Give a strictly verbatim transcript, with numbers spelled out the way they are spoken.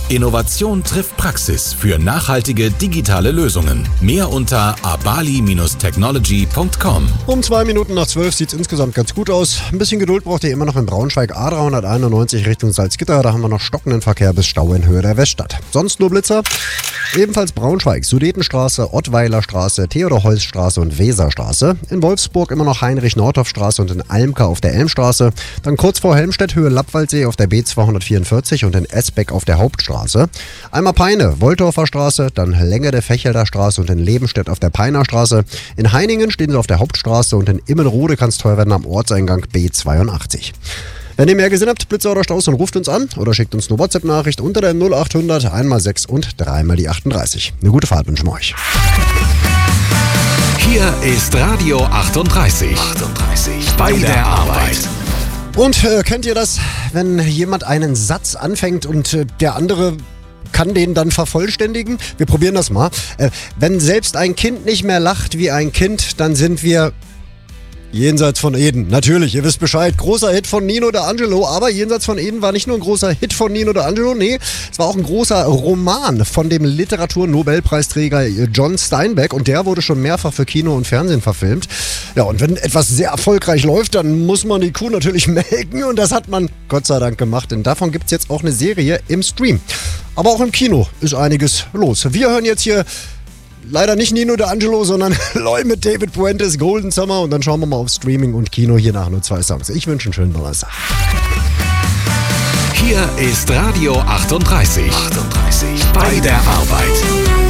Innovation trifft Praxis für nachhaltige digitale Lösungen. Mehr unter abali Bindestrich technology Punkt com. Um zwei Minuten nach zwölf sieht es insgesamt ganz gut aus. Ein bisschen Geduld braucht ihr immer noch in Braunschweig A dreihunderteinundneunzig Richtung Salzgitter. Da haben wir noch stockenden Verkehr bis Stau in Höhe der Weststadt. Sonst nur Blitzer. Ebenfalls Braunschweig, Sudetenstraße, Ottweiler Straße, Theodor-Heuss-Straße und Weserstraße. In Wolfsburg immer noch Heinrich-Nordhoff-Straße und in Almka auf der Elmstraße. Dann kurz vor Helmstedt Höhe Lappwaldsee auf der B zweihundertvierundvierzig und in Esbeck auf der Hauptstraße. Einmal Peine, Wolldorfer Straße, dann Länge der Fechelder Straße und in Lebenstedt auf der Peiner Straße. In Heiningen stehen sie auf der Hauptstraße und in Immenrode kann es teuer werden am Ortseingang B zweiundachtzig. Wenn ihr mehr gesehen habt, Blitzer oder Staus, dann ruft uns an oder schickt uns eine WhatsApp-Nachricht unter der null acht hundert einmal sechs und dreimal die achtunddreißig. Eine gute Fahrt wünschen wir euch. Hier ist Radio achtunddreißig. achtunddreißig. Bei der Arbeit. Und äh, kennt ihr das, wenn jemand einen Satz anfängt und äh, der andere kann den dann vervollständigen? Wir probieren das mal. Äh, wenn selbst ein Kind nicht mehr lacht wie ein Kind, dann sind wir jenseits von Eden. Natürlich, ihr wisst Bescheid. Großer Hit von Nino D'Angelo, aber Jenseits von Eden war nicht nur ein großer Hit von Nino D'Angelo, nee, es war auch ein großer Roman von dem Literaturnobelpreisträger John Steinbeck und der wurde schon mehrfach für Kino und Fernsehen verfilmt. Ja, und wenn etwas sehr erfolgreich läuft, dann muss man die Kuh natürlich melken und das hat man Gott sei Dank gemacht, denn davon gibt es jetzt auch eine Serie im Stream. Aber auch im Kino ist einiges los. Wir hören jetzt hier leider nicht Nino D'Angelo, sondern Loi mit David Puentes, Golden Summer. Und dann schauen wir mal auf Streaming und Kino hier nach nur zwei Songs. Ich wünsche einen schönen Donnerstag. Hier ist Radio achtunddreißig. achtunddreißig. Bei der Arbeit.